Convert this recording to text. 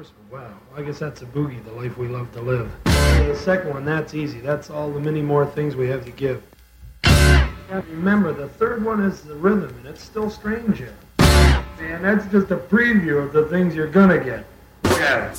course. Wow. I guess that's a boogie, the life we love to live. And the second one, that's easy. That's all the many more things we have to give. And remember, the third one is the rhythm, and it's still strange yet. And that's just a preview of the things you're gonna get. Yeah.